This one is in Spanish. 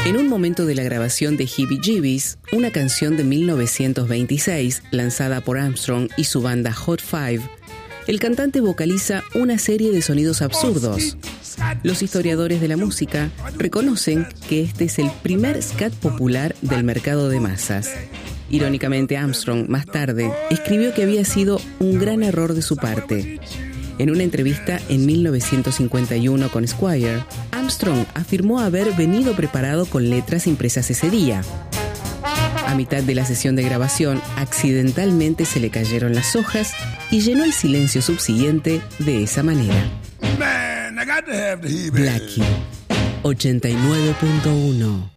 En un momento de la grabación de Heebie Jeebies, una canción de 1926 lanzada por Armstrong y su banda Hot Five, el cantante vocaliza una serie de sonidos absurdos. Los historiadores de la música reconocen que este es el primer scat popular del mercado de masas. Irónicamente, Armstrong, más tarde, escribió que había sido un gran error de su parte. En una entrevista en 1951 con Esquire, Armstrong afirmó haber venido preparado con letras impresas ese día. A mitad de la sesión de grabación, accidentalmente se le cayeron las hojas y llenó el silencio subsiguiente de esa manera. Blackie, 89.1